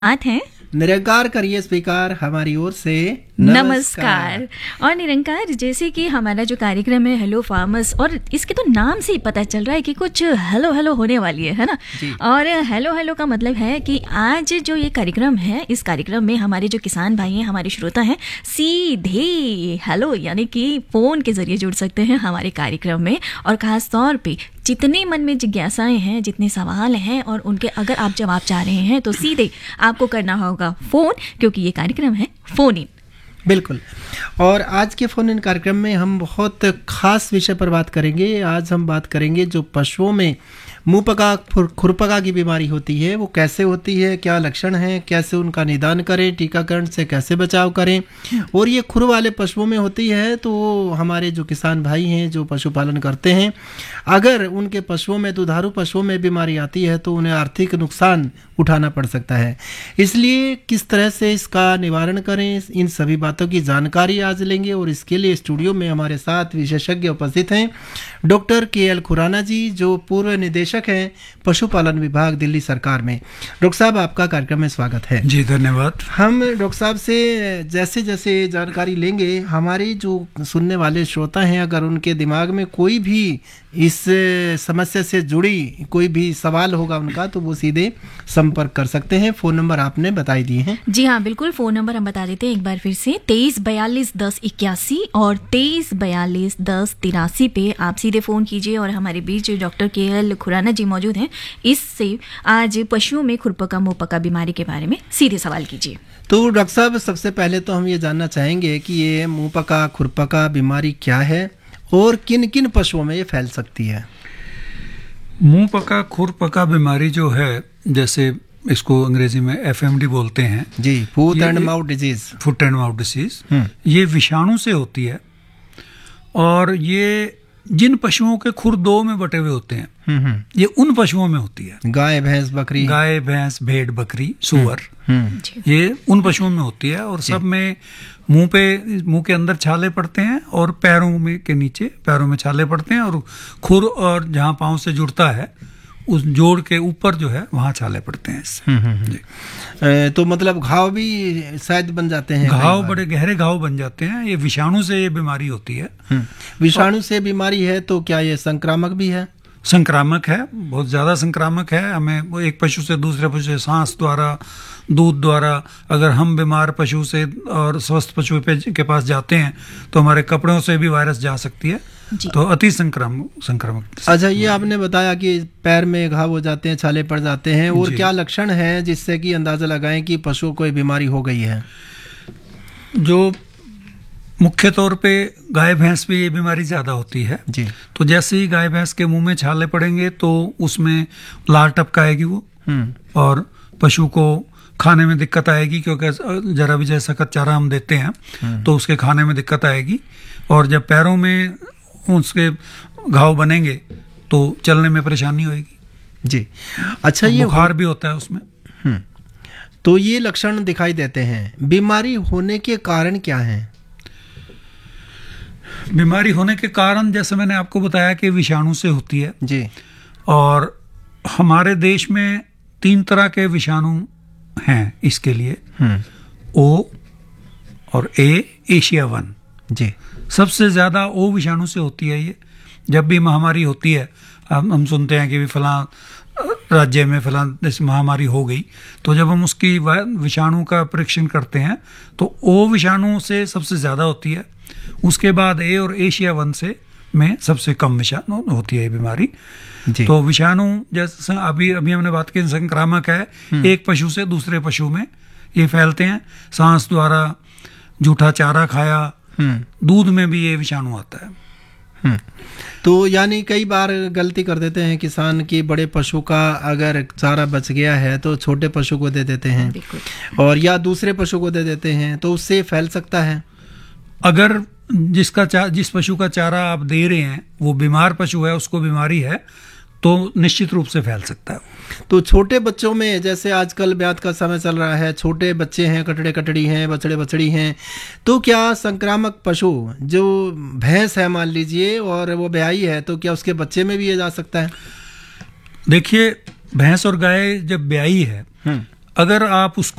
आते हैं। निरंकार करिए स्वीकार हमारी ओर से नमस्कार। और निरंकार, जैसे कि हमारा जो कार्यक्रम है हेलो फार्मर्स, और इसके तो नाम से ही पता चल रहा है कि कुछ हेलो हेलो होने वाली है ना। और हेलो हेलो का मतलब है कि आज जो ये कार्यक्रम है, इस कार्यक्रम में हमारे जो किसान भाई हैं, हमारे श्रोता हैं, सीधे हेलो यानी कि फोन के जरिए जुड़ सकते हैं हमारे कार्यक्रम में। और खास तौर पे जितने मन में जिज्ञासाएं हैं, जितने सवाल हैं, और उनके अगर आप जवाब चाह रहे हैं तो सीधे आपको करना होगा फोन, क्योंकि ये कार्यक्रम है फोन इन। बिल्कुल। और आज के फोन इन कार्यक्रम में हम बहुत खास विषय पर बात करेंगे। आज हम बात करेंगे जो पशुओं में मुंह पका खुरपका की बीमारी होती है, वो कैसे होती है, क्या लक्षण हैं, कैसे उनका निदान करें, टीकाकरण से कैसे बचाव करें। और ये खुर वाले पशुओं में होती है तो हमारे जो किसान भाई हैं जो पशुपालन करते हैं, अगर उनके पशुओं में, दुधारू पशुओं में बीमारी आती है तो उन्हें आर्थिक नुकसान उठाना पड़ सकता है। इसलिए किस तरह से इसका निवारण करें, इन सभी बातों की जानकारी आज लेंगे। और इसके लिए स्टूडियो में हमारे साथ विशेषज्ञ उपस्थित हैं। Doctor KL. खुराना जी, जो पूर्व निदेशक हैं पशुपालन विभाग दिल्ली सरकार में। डॉक्टर साहब, आपका कार्यक्रम में स्वागत है। जी धन्यवाद। हम डॉक्टर साहब से जैसे जैसे जानकारी लेंगे, हमारे जो सुनने वाले श्रोता हैं, अगर उनके दिमाग में कोई भी इस समस्या से जुड़ी कोई भी सवाल होगा उनका, तो वो सीधे संपर्क कर सकते हैं। फ़ोन नंबर आपने बताई दिए हैं। जी हाँ, बिल्कुल। फ़ोन नंबर हम बता देते हैं एक बार फिर से, 23421081 और 23421083 पे आप सीधे फ़ोन कीजिए। और हमारे बीच डॉक्टर के.एल. खुराना जी मौजूद हैं। इससे आज पशुओं में खुरपका मुंहपका बीमारी के बारे में सीधे सवाल कीजिए। तो डॉक्टर साहब, सबसे पहले तो हम ये जानना चाहेंगे कि ये मुंहपका खुरपका बीमारी क्या है और किन किन पशुओं में ये फैल सकती है। मुंह पका खुरपका बीमारी जो है, जैसे इसको अंग्रेजी में FMD बोलते हैं जी, foot and mouth disease. Foot and mouth disease ये विषाणु से होती है। और ये जिन पशुओं के खुर दो में बटे हुए होते हैं, ये उन पशुओं में होती है। गाय भैंस बकरी, गाय भैंस भेड़ बकरी सूअर, ये उन पशुओं में होती है। और सब में मुंह के अंदर छाले पड़ते हैं और पैरों में के नीचे पैरों में छाले पड़ते हैं। और खुर और जहाँ पांव से जुड़ता है उस जोड़ के ऊपर जो है वहाँ छाले पड़ते हैं इससे। तो मतलब घाव भी शायद बन जाते हैं। घाव बड़े गहरे घाव बन जाते हैं। ये विषाणु से ये बीमारी होती है। विषाणु से बीमारी है तो क्या ये संक्रामक भी है? संक्रामक है, बहुत ज़्यादा संक्रामक है। हमें एक पशु से दूसरे पशु से सांस द्वारा, दूध द्वारा, अगर हम बीमार पशु से और स्वस्थ पशु के पास जाते हैं तो हमारे कपड़ों से भी वायरस जा सकती है। तो अति संक्रामक। अच्छा, ये आपने बताया कि पैर में घाव हो जाते हैं, छाले पड़ जाते हैं, और क्या लक्षण है जिससे कि अंदाजा लगाएं कि पशु को बीमारी हो गई है? जो मुख्य तौर पे गाय भैंस में ये बीमारी ज़्यादा होती है जी। तो जैसे ही गाय भैंस के मुंह में छाले पड़ेंगे तो उसमें लार टपकाएगी वो, और पशु को खाने में दिक्कत आएगी, क्योंकि जरा भी जैसा चारा हम देते हैं तो उसके खाने में दिक्कत आएगी। और जब पैरों में उसके घाव बनेंगे तो चलने में परेशानी होगी जी। अच्छा, ये बुखार भी होता है उसमें। तो ये लक्षण दिखाई देते हैं। बीमारी होने के कारण क्या हैं? बीमारी होने के कारण जैसे मैंने आपको बताया कि विषाणु से होती है जी। और हमारे देश में 3 तरह के विषाणु हैं इसके लिए, O और A, एशिया 1 जी। सबसे ज़्यादा O विषाणु से होती है ये। जब भी महामारी होती है, हम सुनते हैं कि भी फलां राज्य में फलां महामारी हो गई, तो जब हम उसकी विषाणु का परीक्षण करते हैं तो O विषाणु से सबसे ज़्यादा होती है। उसके बाद A और एशिया 1 से में सबसे कम विषाणु होती है ये बीमारी जी। तो विषाणु जैसे अभी हमने बात की, संक्रामक है। एक पशु से दूसरे पशु में ये फैलते हैं। सांस द्वारा, जूठा चारा खाया, दूध में भी ये विषाणु आता है। तो यानी कई बार गलती कर देते हैं किसान की, बड़े पशु का अगर चारा बच गया है तो छोटे पशु को दे देते हैं, और या दूसरे पशु को दे देते हैं, तो उससे फैल सकता है। अगर जिस पशु का चारा आप दे रहे हैं वो बीमार पशु है, उसको बीमारी है, तो निश्चित रूप से फैल सकता है। तो छोटे बच्चों में, जैसे आजकल ब्यात का समय चल रहा है, छोटे बच्चे हैं, कटड़े कटड़ी हैं, बछड़े बछड़ी हैं, तो क्या संक्रामक पशु जो भैंस है मान लीजिए और वो ब्याई है, तो क्या उसके बच्चे में भी ये जा सकता है? देखिए, भैंस और गाय जब ब्याई है, अगर आप उसको